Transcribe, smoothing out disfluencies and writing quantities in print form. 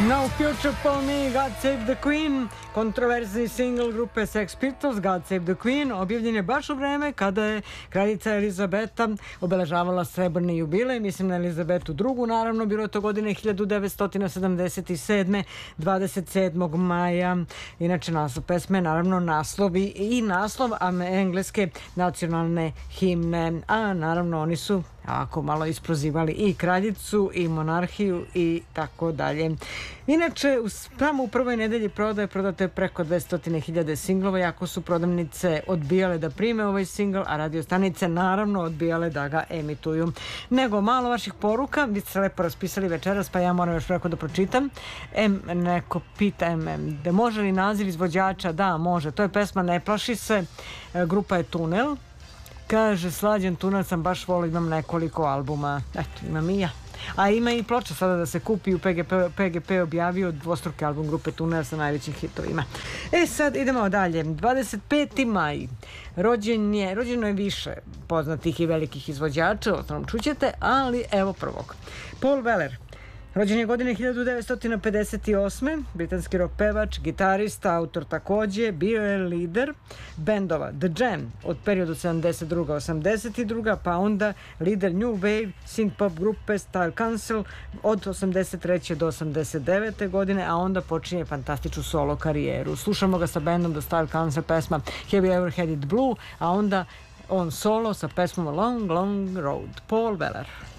No Future for Me, God Save the Queen, kontroverzni single grupe Sex Pistols, God Save the Queen, objavljen je baš u vreme kada je kraljica Elizabeta obeležavala srebrni jubilej, mislim na Elizabetu II, naravno, bilo je to godine 1977. 27. maja. Inače, naslov pesme, naravno, naslovi i naslov engleske nacionalne himne, a naravno oni su ako malo isprozivali i kraljicu i monarhiju i tako dalje. Inače, samo u prvoj nedelji prodato je preko 200.000 singlova, jako su prodavnice odbijale da prime ovaj singl, a radio stanice naravno odbijale da ga emituju. Nego malo vaših poruka, vi ste lepo raspisali večeras, pa ja moram još preko da pročitam. Neko pita da može li naziv izvođača? Da, može. To je pesma Ne plaši se, grupa je Tunel. Kaže, Slađen Tunel sam baš volio, imam nekoliko albuma. Eto, imam i ja. A ima i ploča sada da se kupi, u PGP objavio dvostruki album grupe Tunel sa najvećim hitovima. Sad idemo dalje. 25. maj. Rođeno je više poznatih i velikih izvođača, o tom čućete, ali evo prvog. Paul Weller. Rođen je godine 1958. Britanski rock pevač, gitarista, autor takođe, bio je lider bendova The Jam od periodu 72-82, pa onda lider New Wave, synth-pop grupe Style Council od 83. do 89. godine, a onda počinje fantastičnu solo karijeru. Slušamo ga sa bendom The Style Council, pesma Have You Ever Had It Blue, a onda on solo sa pesmom Long Long Road. Paul Weller.